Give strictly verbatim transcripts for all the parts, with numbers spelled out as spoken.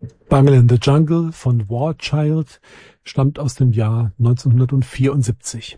Bungle in the Jungle von War Child stammt aus dem Jahr neunzehnhundertvierundsiebzig.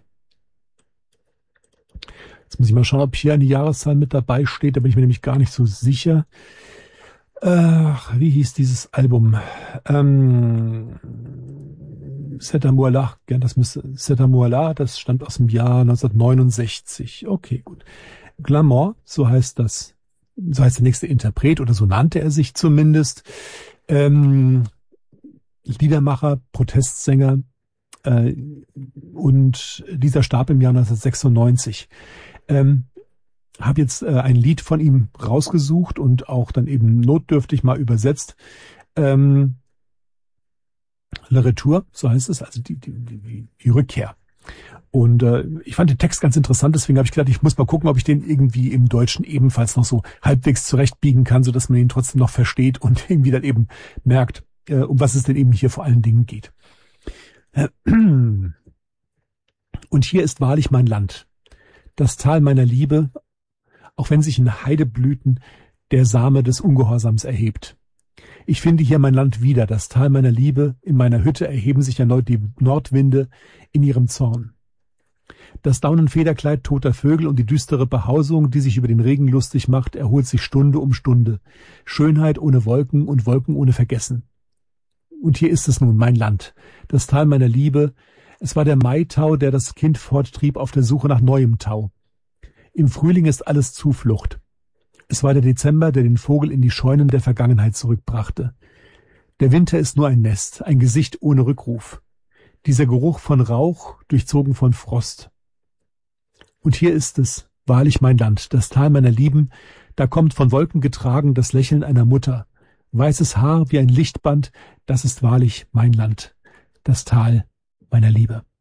Jetzt muss ich mal schauen, ob hier eine Jahreszahl mit dabei steht. Da bin ich mir nämlich gar nicht so sicher. Ach, wie hieß dieses Album? Ähm, C'est Amour là, ja, das müsste C'est Amour là, das stammt aus dem Jahr neunzehnhundertneunundsechzig. Okay, gut. Glamour, so heißt das, so heißt der nächste Interpret oder so nannte er sich zumindest. Ähm, Liedermacher, Protestsänger, äh, und dieser starb im Jahr neunzehnhundertsechsundneunzig. Ähm, habe jetzt äh, ein Lied von ihm rausgesucht und auch dann eben notdürftig mal übersetzt. Ähm, Le Retour, so heißt es, also die, die, die, die Rückkehr. Und äh, ich fand den Text ganz interessant, deswegen habe ich gedacht, ich muss mal gucken, ob ich den irgendwie im Deutschen ebenfalls noch so halbwegs zurechtbiegen kann, so dass man ihn trotzdem noch versteht und irgendwie dann eben merkt, äh, um was es denn eben hier vor allen Dingen geht. Und hier ist wahrlich mein Land, das Tal meiner Liebe, auch wenn sich in Heideblüten der Same des Ungehorsams erhebt. Ich finde hier mein Land wieder, das Tal meiner Liebe, in meiner Hütte erheben sich erneut die Nordwinde in ihrem Zorn. Das Daunenfederkleid toter Vögel und die düstere Behausung, die sich über den Regen lustig macht, erholt sich Stunde um Stunde. Schönheit ohne Wolken und Wolken ohne Vergessen. Und hier ist es nun, mein Land, das Tal meiner Liebe. Es war der Maitau, der das Kind forttrieb auf der Suche nach neuem Tau. Im Frühling ist alles Zuflucht. Es war der Dezember, der den Vogel in die Scheunen der Vergangenheit zurückbrachte. Der Winter ist nur ein Nest, ein Gesicht ohne Rückruf. Dieser Geruch von Rauch, durchzogen von Frost. Und hier ist es, wahrlich mein Land, das Tal meiner Lieben, da kommt von Wolken getragen das Lächeln einer Mutter. Weißes Haar wie ein Lichtband, das ist wahrlich mein Land, das Tal meiner Liebe.